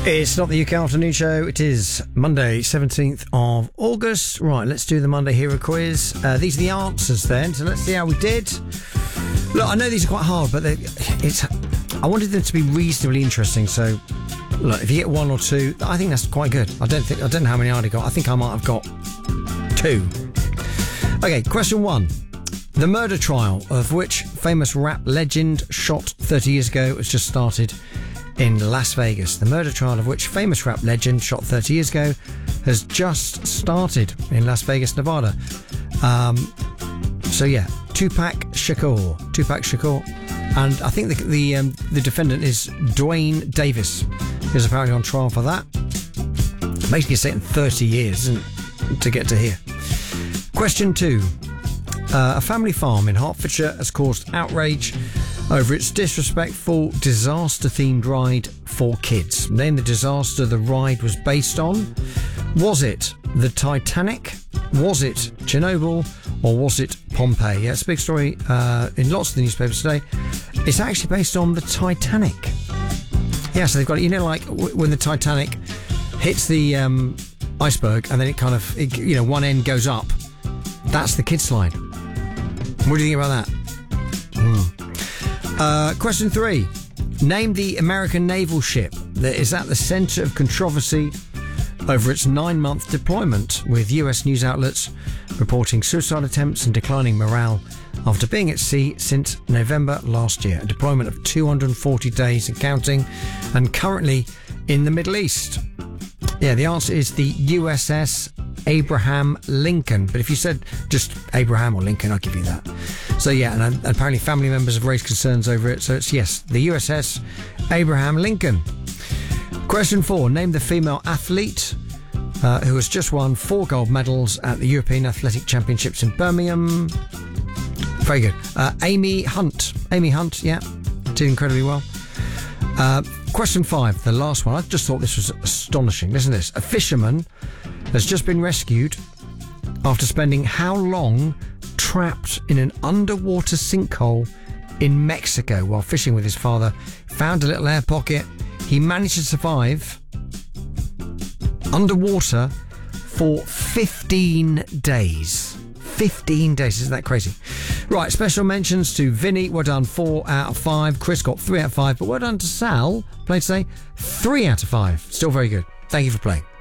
It's not the UK Afternoon Show. It is Monday, 17th of August. Right, let's do the Monday Hero Quiz. These are the answers then, so let's see how we did. Look, I know these are quite hard, but I wanted them to be reasonably interesting, so look, if you get one or two, I think that's quite good. I don't know how many I already got. I think I might have got two. Okay, question one. The murder trial of which famous rap legend shot 30 years ago has just started in Las Vegas. The murder trial of which famous rap legend shot 30 years ago has just started in Las Vegas, Nevada. So yeah, Tupac Shakur. And I think the defendant is Dwayne Davis, who's apparently on trial for that. Basically taken 30 years, isn't it, to get to here. Question two. A family farm in Hertfordshire has caused outrage over its disrespectful, disaster-themed ride for kids. Name the disaster the ride was based on. Was it the Titanic? Was it Chernobyl? Or was it Pompeii? Yeah, it's a big story in lots of the newspapers today. It's actually based on the Titanic. Yeah, so they've got, you know, like when the Titanic hits the iceberg and then it kind of, one end goes up. That's the kids slide. What do you think about that? Question three. Name the American naval ship that is at the centre of controversy over its 9-month deployment, with US news outlets reporting suicide attempts and declining morale after being at sea since November last year. A deployment of 240 days and counting, and currently in the Middle East. Yeah, the answer is the USS Abraham Lincoln. But if you said just Abraham or Lincoln, I'll give you that. So yeah, and apparently family members have raised concerns over it. So it's yes, the USS Abraham Lincoln. Question four. Name the female athlete who has just won 4 gold medals at the European Athletic Championships in Birmingham. Very good. Amy Hunt. Amy Hunt, yeah, did incredibly well. Question five, the last one. I just thought this was astonishing. Listen to this. A fisherman has just been rescued after spending how long trapped in an underwater sinkhole in Mexico while fishing with his father. Found a little air pocket. He managed to survive underwater for 15 days. 15 days, isn't that crazy? Right, special mentions to Vinny, well done, 4 out of 5. Chris got 3 out of 5, but well done to Sal, played today, 3 out of 5. Still very good. Thank you for playing.